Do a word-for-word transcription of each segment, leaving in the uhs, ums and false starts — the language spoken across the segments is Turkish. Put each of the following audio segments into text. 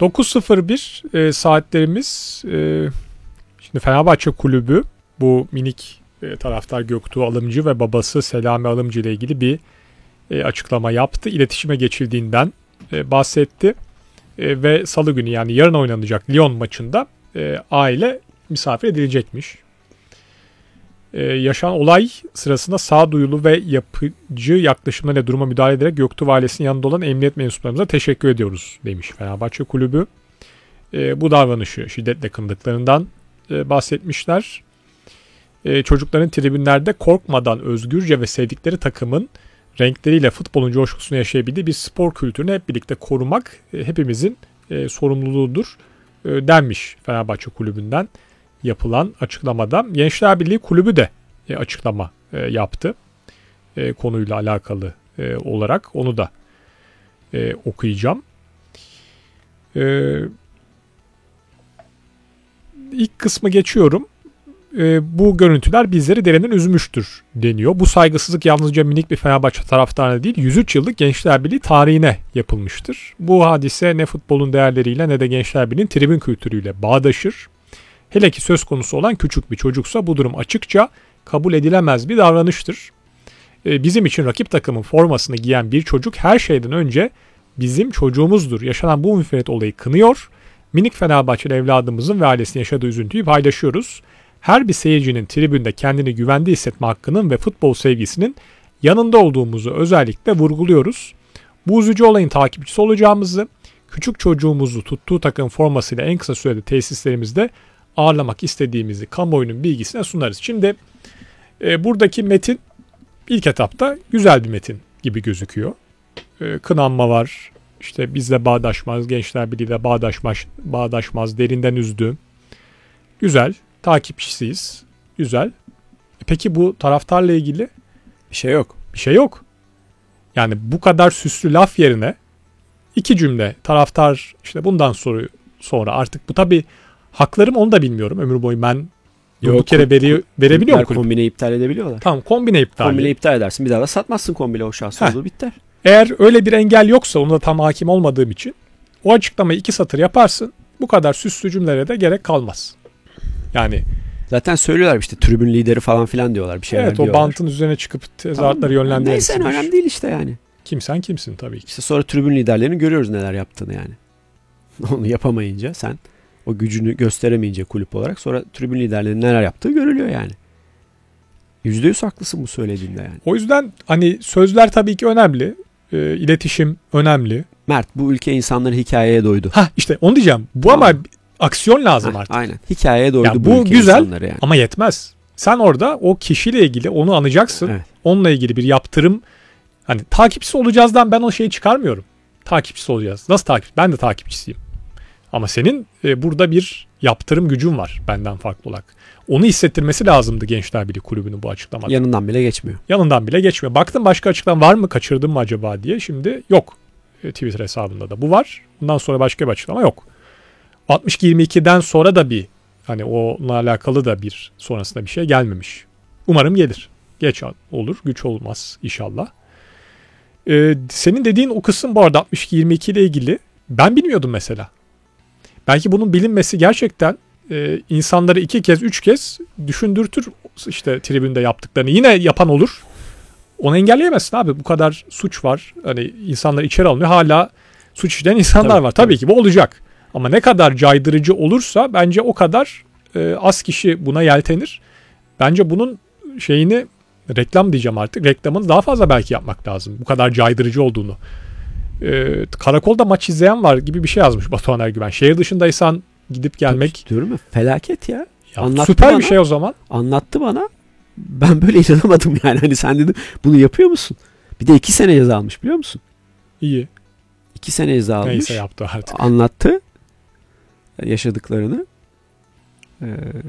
dokuz sıfır bir e, saatlerimiz. E, şimdi Fenerbahçe Kulübü bu minik e, taraftar Göktuğ Alımcı ve babası Selami Alımcı ile ilgili bir e, açıklama yaptı. İletişime geçildiğinden e, bahsetti. E, ve salı günü, yani yarın oynanacak Lyon maçında e, aile misafir edilecekmiş. Ee, yaşanan olay sırasında sağduyulu ve yapıcı yaklaşımlarıyla duruma müdahale ederek Göktuğ ailesinin yanında olan emniyet mensuplarımıza teşekkür ediyoruz demiş Fenerbahçe Kulübü. Ee, bu davranışı şiddetle kınadıklarından e, bahsetmişler. Ee, çocukların tribünlerde korkmadan özgürce ve sevdikleri takımın renkleriyle futbolun coşkusunu yaşayabildiği bir spor kültürünü hep birlikte korumak e, hepimizin e, sorumluluğudur e, denmiş Fenerbahçe Kulübü'nden yapılan açıklamada. Gençler Birliği Kulübü de e, açıklama e, yaptı e, konuyla alakalı e, olarak. Onu da e, okuyacağım. E, ilk kısmı geçiyorum. E, bu görüntüler bizleri derinden üzmüştür deniyor. Bu saygısızlık yalnızca minik bir Fenerbahçe taraftarına değil, yüz üç yıllık Gençler Birliği tarihine yapılmıştır. Bu hadise ne futbolun değerleriyle ne de Gençler Birliği'nin tribün kültürüyle bağdaşır. Hele ki söz konusu olan küçük bir çocuksa bu durum açıkça kabul edilemez bir davranıştır. Ee, bizim için rakip takımın formasını giyen bir çocuk her şeyden önce bizim çocuğumuzdur. Yaşanan bu müferit olayı kınıyor. Minik Fenerbahçeli evladımızın ve ailesinin yaşadığı üzüntüyü paylaşıyoruz. Her bir seyircinin tribünde kendini güvende hissetme hakkının ve futbol sevgisinin yanında olduğumuzu özellikle vurguluyoruz. Bu üzücü olayın takipçisi olacağımızı, küçük çocuğumuzu tuttuğu takım formasıyla en kısa sürede tesislerimizde ağırlamak istediğimizi kamuoyunun bilgisine sunarız. Şimdi e, buradaki metin ilk etapta güzel bir metin gibi gözüküyor. E, kınanma var, işte bizle bağdaşmaz, Gençler Birliği'yle bağdaşmaz, bağdaşmaz, derinden üzdü. Güzel, takipçisiyiz, güzel. E, peki bu taraftarla ilgili bir şey yok. Bir şey yok. Yani bu kadar süslü laf yerine iki cümle taraftar işte bundan sonra, sonra artık bu tabii haklarım onu da bilmiyorum. Ömür boyu ben Yok, bu kere veri, verebiliyor mu kulüp? Kombine iptal edebiliyorlar. Tamam, kombine iptal. Kombine iptal edersin. Bir daha da satmazsın kombine, o şahsı olduğu biter. Eğer öyle bir engel yoksa, ona da tam hakim olmadığım için o açıklamayı iki satır yaparsın. Bu kadar süslü cümlelere de gerek kalmaz. Yani zaten söylüyorlar işte tribün lideri falan filan diyorlar, bir şeyler evet, diyorlar. Evet, o bantın üzerine çıkıp tezahüratları tamam yönlendirirsin. Neyse, önemli değil işte yani. Kimsen kimsin tabii ki. İşte sonra tribün liderlerini görüyoruz neler yaptığını yani. Onu yapamayınca, sen o gücünü gösteremeyince kulüp olarak, sonra tribün liderlerinin neler yaptığı görülüyor yani. Yüzde yüz haklısın bu söylediğinde yani. O yüzden hani sözler tabii ki önemli. E, iletişim önemli. Mert, bu ülke insanları hikayeye doydu. Ha işte onu diyeceğim. Bu tamam. Ama aksiyon lazım ha, artık. Aynen. Hikayeye doydu ya bu, bu ülke güzel insanları yani. Ama yetmez. Sen orada o kişiyle ilgili onu anacaksın. Evet. Onunla ilgili bir yaptırım. Hani takipçisi olacağızdan ben o şeyi çıkarmıyorum. Takipçisi olacağız. Nasıl takip? Ben de takipçisiyim. Ama senin e, burada bir yaptırım gücün var benden farklı olarak. Onu hissettirmesi lazımdı Gençler Birliği Kulübü'nün bu açıklamada. Yanından bile geçmiyor. Yanından bile geçmiyor. Baktım başka açıklama var mı, kaçırdım mı acaba diye. Şimdi yok. E, Twitter hesabında da bu var. Bundan sonra başka bir açıklama yok. altmış iki yirmi ikiden sonra da bir, hani onunla alakalı da bir sonrasında bir şey gelmemiş. Umarım gelir. Geç olur, güç olmaz inşallah. Ee, senin dediğin o kısım bu arada altmış iki yirmi iki ile ilgili ben bilmiyordum mesela. Belki bunun bilinmesi gerçekten e, insanları iki kez, üç kez düşündürtür işte tribünde yaptıklarını. Yine yapan olur. Onu engelleyemezsin abi. Bu kadar suç var. Hani insanlar içeri alınıyor. Hala suç işleyen insanlar tabii, var. Tabii, tabii ki bu olacak. Ama ne kadar caydırıcı olursa bence o kadar e, az kişi buna yeltenir. Bence bunun şeyini, reklam diyeceğim artık, reklamını daha fazla belki yapmak lazım. Bu kadar caydırıcı olduğunu. Ee, karakolda maç izleyen var gibi bir şey yazmış Batuhan Ergüven. Şehir dışındaysan gidip gelmek. Diyorum ya, felaket ya. ya süper bana, bir şey o zaman. Anlattı bana. Ben böyle inanamadım yani. Hani sen dedim, bunu yapıyor musun? Bir de iki sene ceza almış, biliyor musun? İyi. İki sene ceza almış. Neyse, yaptı artık. Anlattı yaşadıklarını. Ee,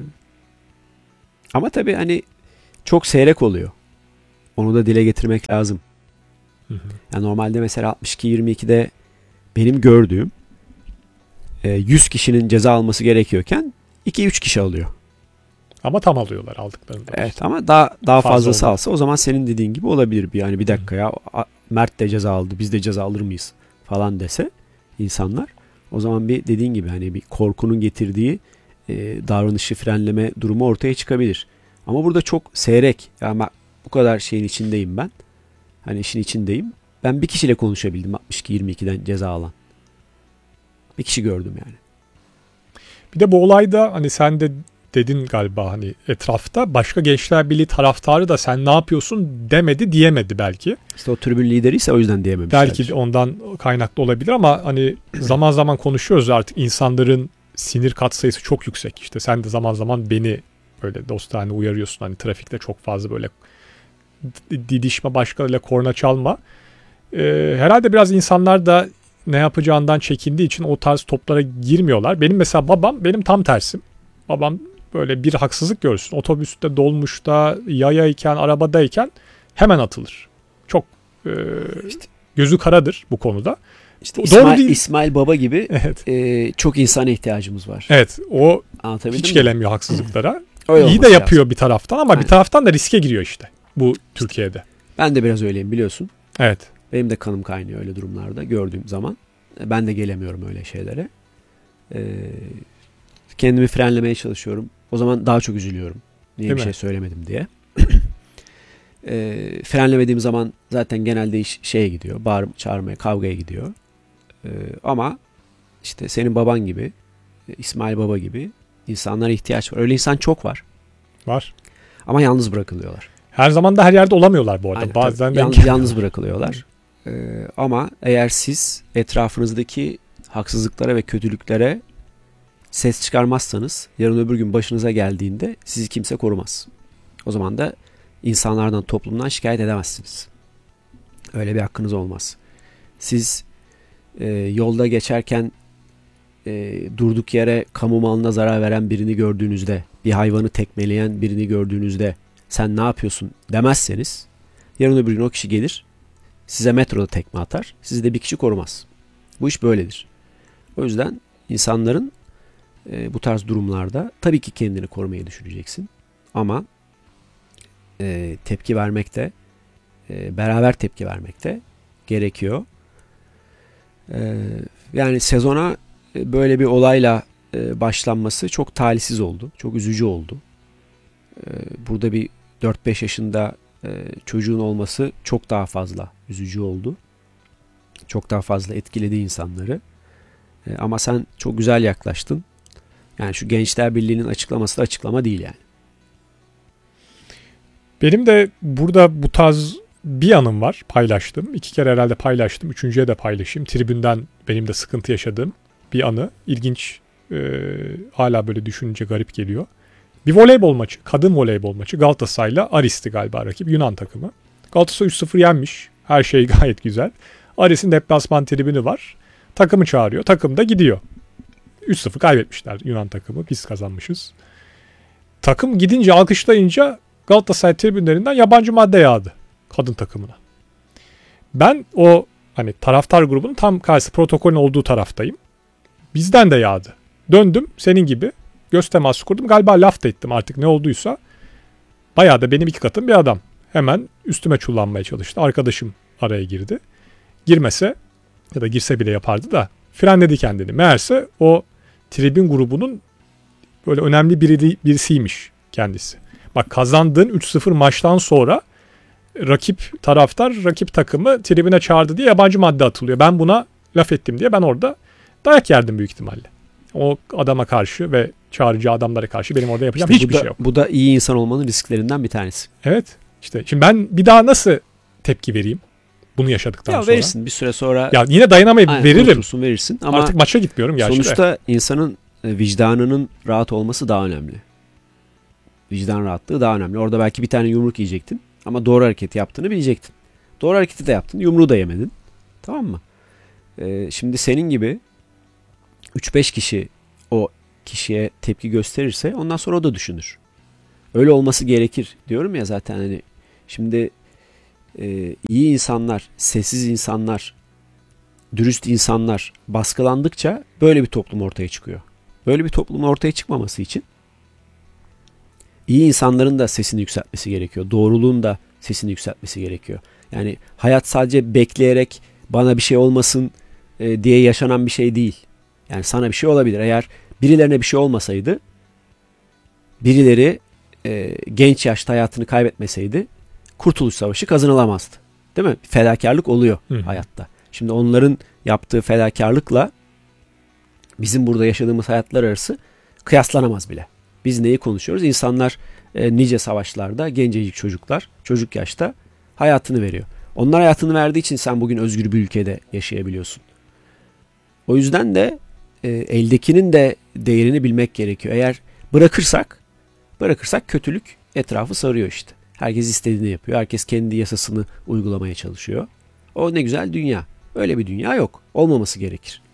ama tabii hani çok seyrek oluyor. Onu da dile getirmek lazım. Hı hı. Yani normalde mesela altmış iki yirmi ikide benim gördüğüm yüz kişinin ceza alması gerekiyorken iki üç kişi alıyor. Ama tam alıyorlar aldıklarında. Evet, ama daha daha Fazla fazlası oldu. alsa o zaman senin dediğin gibi olabilir. Bir yani bir dakika ya, Mert de ceza aldı, biz de ceza alır mıyız falan dese insanlar, O zaman bir dediğin gibi hani bir korkunun getirdiği e, davranışı frenleme durumu ortaya çıkabilir. Ama burada çok seyrek. Yani bak, bu kadar şeyin içindeyim ben. Hani işin içindeyim. Ben bir kişiyle konuşabildim altmış iki yirmi ikiden ceza alan. Bir kişi gördüm yani. Bir de bu olayda hani sen de dedin galiba hani etrafta başka Gençler Birliği taraftarı da sen ne yapıyorsun demedi diyemedi belki. İşte o tribün lideriyse o yüzden diyememişler. Belki ondan kaynaklı olabilir ama hani zaman zaman konuşuyoruz artık insanların sinir katsayısı çok yüksek. İşte sen de zaman zaman beni böyle dostane uyarıyorsun hani trafikte çok fazla böyle didişme başkalarıyla korna çalma. Ee, herhalde biraz insanlar da ne yapacağından çekindiği için o tarz toplara girmiyorlar. Benim mesela babam benim tam tersim. Babam böyle bir haksızlık görsün. Otobüste, dolmuşta, yayayken, arabadayken hemen atılır. Çok e, işte, gözü karadır bu konuda. İşte İsmail, Doğru değil. İsmail Baba gibi evet. e, çok insana ihtiyacımız var. Evet, o hiç mi? gelemiyor haksızlıklara. İyi de yapıyor lazım bir taraftan ama Aynen. bir taraftan da riske giriyor işte bu Türkiye'de. Ben de biraz öyleyim biliyorsun. Evet. Benim de kanım kaynıyor öyle durumlarda gördüğüm zaman. Ben de gelemiyorum öyle şeylere. Ee, kendimi frenlemeye çalışıyorum. O zaman daha çok üzülüyorum. Niye Değil bir mi? şey söylemedim diye. e, frenlemediğim zaman zaten genelde iş şeye gidiyor. Bağırıp çağırmaya, kavgaya gidiyor. E, ama işte senin baban gibi, İsmail Baba gibi insanlara ihtiyaç var. Öyle insan çok var. Var. Ama yalnız bırakılıyorlar. Her zaman da her yerde olamıyorlar bu arada. Aynen, Bazen yalnız, yalnız bırakılıyorlar. Ee, ama eğer siz etrafınızdaki haksızlıklara ve kötülüklere ses çıkarmazsanız yarın öbür gün başınıza geldiğinde sizi kimse korumaz. O zaman da insanlardan, toplumdan şikayet edemezsiniz. Öyle bir hakkınız olmaz. Siz e, yolda geçerken e, durduk yere kamu malına zarar veren birini gördüğünüzde, bir hayvanı tekmeleyen birini gördüğünüzde sen ne yapıyorsun demezseniz yarın öbür gün o kişi gelir size metroda tekme atar. Sizi de bir kişi korumaz. Bu iş böyledir. O yüzden insanların e, bu tarz durumlarda tabii ki kendini korumayı düşüneceksin. Ama e, tepki vermekte, e, beraber tepki vermekte gerekiyor. E, yani sezona e, böyle bir olayla e, başlanması çok talihsiz oldu. Çok üzücü oldu. E, burada bir dört beş yaşında e, çocuğun olması çok daha fazla üzücü oldu. Çok daha fazla etkiledi insanları. E, ama sen çok güzel yaklaştın. Yani şu Gençler Birliği'nin açıklaması da açıklama değil yani. Benim de burada bu tarz bir anım var. Paylaştım. İki kere herhalde paylaştım. Üçüncüye de paylaşayım. Tribünden benim de sıkıntı yaşadığım bir anı. İlginç. E, hala böyle düşününce garip geliyor. Bir voleybol maçı. Kadın voleybol maçı. Galatasaray'la Aris'ti galiba rakip. Yunan takımı. Galatasaray üç sıfır yenmiş. Her şey gayet güzel. Aris'in deplasman tribünü var. Takımı çağırıyor. Takım da gidiyor. üç sıfır kaybetmişler Yunan takımı. Biz kazanmışız. Takım gidince alkışlayınca Galatasaray tribünlerinden yabancı madde yağdı kadın takımına. Ben o hani taraftar grubunun tam karşı protokolün olduğu taraftayım. Bizden de yağdı. Döndüm senin gibi. Göz teması kurdum. Galiba laf da ettim artık ne olduysa. Bayağı da benim iki katım bir adam. Hemen üstüme çullanmaya çalıştı. Arkadaşım araya girdi. Girmese ya da girse bile yapardı da frenledi kendini. Meğerse o tribün grubunun böyle önemli biri, birisiymiş kendisi. Bak kazandığın üç sıfır maçtan sonra rakip taraftar, rakip takımı tribüne çağırdı diye yabancı madde atılıyor. Ben buna laf ettim diye ben orada dayak yerdim büyük ihtimalle. O adama karşı ve çağıracağı adamlara karşı benim orada yapacağım işte hiçbir da, şey yok. Bu da iyi insan olmanın risklerinden bir tanesi. Evet. İşte şimdi ben bir daha nasıl tepki vereyim? Bunu yaşadıktan ya sonra. Verirsin bir süre sonra. Ya yine dayanamayıp aynen, veririm. Verirsin ama artık maça gitmiyorum gerçekten. Sonuçta insanın vicdanının rahat olması daha önemli. Vicdan rahatlığı daha önemli. Orada belki bir tane yumruk yiyecektin ama doğru hareket yaptığını bilecektin. Doğru hareketi de yaptın. Yumruğu da yemedin. Tamam mı? Ee, şimdi senin gibi üç beş kişi o kişiye tepki gösterirse ondan sonra o da düşünür. Öyle olması gerekir diyorum ya zaten hani şimdi e, iyi insanlar, sessiz insanlar, dürüst insanlar baskılandıkça böyle bir toplum ortaya çıkıyor. Böyle bir toplumun ortaya çıkmaması için iyi insanların da sesini yükseltmesi gerekiyor. Doğruluğun da sesini yükseltmesi gerekiyor. Yani hayat sadece bekleyerek bana bir şey olmasın e, diye yaşanan bir şey değil. Yani sana bir şey olabilir. Eğer birilerine bir şey olmasaydı, birileri e, genç yaşta hayatını kaybetmeseydi Kurtuluş Savaşı kazanılamazdı. Değil mi? Fedakarlık oluyor Hı. hayatta. Şimdi onların yaptığı fedakarlıkla bizim burada yaşadığımız hayatlar arası kıyaslanamaz bile. Biz neyi konuşuyoruz? İnsanlar e, nice savaşlarda gencecik çocuklar, çocuk yaşta hayatını veriyor. Onlar hayatını verdiği için sen bugün özgür bir ülkede yaşayabiliyorsun. O yüzden de e, eldekinin de değerini bilmek gerekiyor. Eğer bırakırsak, bırakırsak kötülük etrafı sarıyor işte. Herkes istediğini yapıyor. Herkes kendi yasasını uygulamaya çalışıyor. O ne güzel dünya. Öyle bir dünya yok. Olmaması gerekir.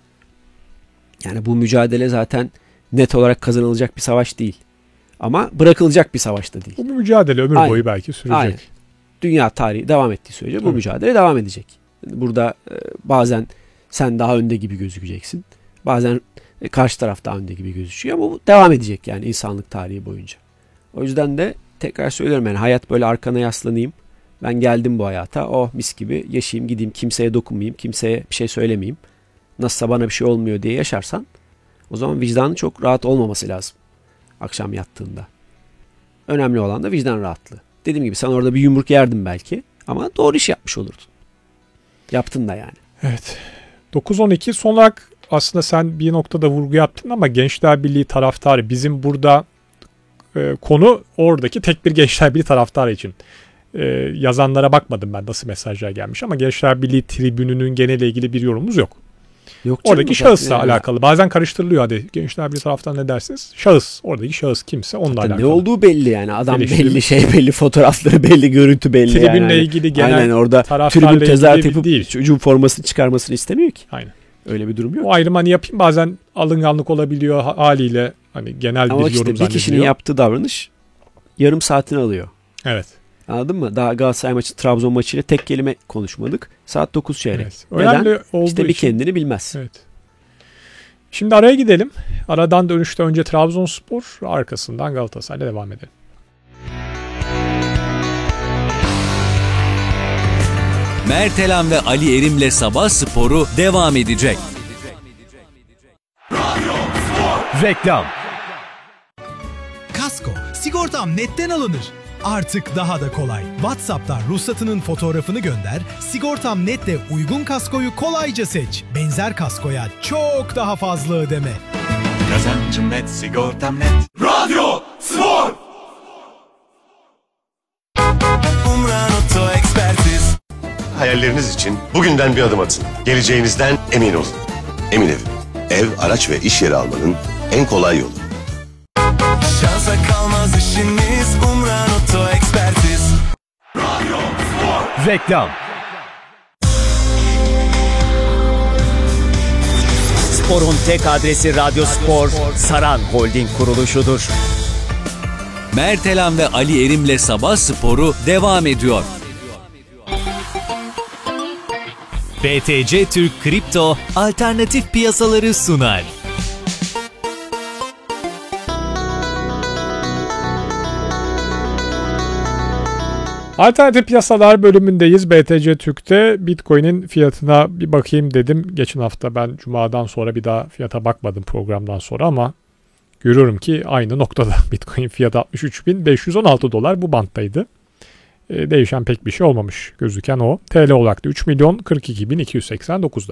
Yani bu mücadele zaten net olarak kazanılacak bir savaş değil. Ama bırakılacak bir savaş da değil. Bu mücadele ömür Aynen. boyu belki sürecek. Aynen. Dünya tarihi devam ettiği sürece bu evet. mücadele devam edecek. Burada e, bazen sen daha önde gibi gözükeceksin. Bazen e, karşı taraf daha önde gibi gözüküyor ama bu devam edecek yani insanlık tarihi boyunca. O yüzden de tekrar söylüyorum yani hayat böyle arkana yaslanayım. Ben geldim bu hayata. Oh mis gibi yaşayayım gideyim kimseye dokunmayayım. Kimseye bir şey söylemeyeyim. Nasılsa bana bir şey olmuyor diye yaşarsan o zaman vicdanın çok rahat olmaması lazım. Akşam yattığında. Önemli olan da vicdan rahatlığı. Dediğim gibi sen orada bir yumruk yerdin belki ama doğru iş yapmış olurdun. Yaptın da yani. Evet. dokuz on iki son olarak aslında sen bir noktada vurgu yaptın ama Gençler Birliği taraftarı bizim burada e, konu oradaki tek bir Gençler Birliği taraftarı için. E, yazanlara bakmadım ben nasıl mesajlar gelmiş ama Gençler Birliği tribününün geneliyle ilgili bir yorumumuz yok. Yok oradaki şahısla yani. Alakalı. Bazen karıştırılıyor hadi. Gençler Birliği taraftan ne dersiniz? Şahıs. Oradaki şahıs kimse onunla zaten alakalı. Ne olduğu belli yani. Adam Eleştirili. belli, şey belli, fotoğrafları belli, görüntü belli. Tribünle yani. ilgili genel aynen, orada tribün tezahürat yapıp değil. Çocuğun formasını çıkarmasını istemiyor ki. Aynen. Öyle bir durum yok. O ayrımı hani yapayım bazen alınganlık olabiliyor haliyle. Hani genel ama bir işte yorum bir zannediliyor. kişinin yaptığı davranış yarım saatini alıyor. Evet. Anladın mı? Daha Galatasaray maçı, Trabzon maçıyla tek kelime konuşmadık. Saat dokuz çeyrek. Evet. Önemli Neden? olduğu İşte bir için. kendini bilmez. Evet. Şimdi araya gidelim. Aradan dönüşte önce Trabzonspor, arkasından Galatasaray'la devam edelim. Mertelen ve Ali Erim'le Sabah Sporu devam edecek. Reklam. Kasko, sigortam netten alınır. Artık daha da kolay. WhatsApp'tan ruhsatının fotoğrafını gönder, Sigortam Net'le uygun kaskoyu kolayca seç. Benzer kaskoya çok daha fazla ödeme. Kazancım net, sigortam net. Radyo Spor! Umran Oto Ekspertiz. Hayalleriniz için bugünden bir adım atın. Geleceğinizden emin olun. Emin Ev. Ev, araç ve iş yeri almanın en kolay yolu. Şansa kalmaz işiniz, Umran Oto Ekspertiz. Radyo Spor! Reklam. Spor'un tek adresi Radyo Spor, Saran Holding kuruluşudur. Mertelen ve Ali Erim'le Sabah Sporu devam ediyor. B T C Türk Kripto alternatif piyasaları sunar. Alternatif piyasalar bölümündeyiz. B T C Türk'te Bitcoin'in fiyatına bir bakayım dedim. Geçen hafta ben Cuma'dan sonra bir daha fiyata bakmadım programdan sonra ama görüyorum ki aynı noktada. Bitcoin fiyatı altmış üç bin beş yüz on altı dolar bu banttaydı. Ee, değişen pek bir şey olmamış gözüken o. T L olarak da üç milyon kırk iki bin iki yüz seksen dokuzda.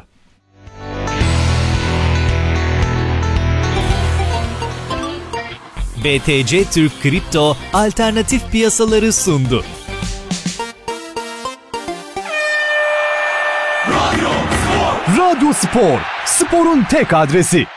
B T C Türk Kripto alternatif piyasaları sundu. Radyo Spor, sporun tek adresi.